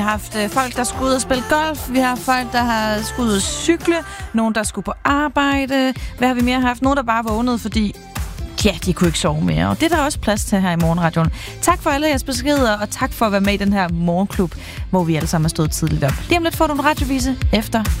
Vi har haft folk, der skulle ud og spille golf. Vi har haft folk, der har skulle ud og cykle. Nogen, der skulle på arbejde. Hvad har vi mere haft? Nogen, der bare vågnede, fordi de kunne ikke sove mere. Og det er der også plads til her i Morgenradioen. Tak for alle jeres beskeder, og tak for at være med i den her morgenklub, hvor vi alle sammen har stået tidligt op. Lige om lidt får du en radiovise efter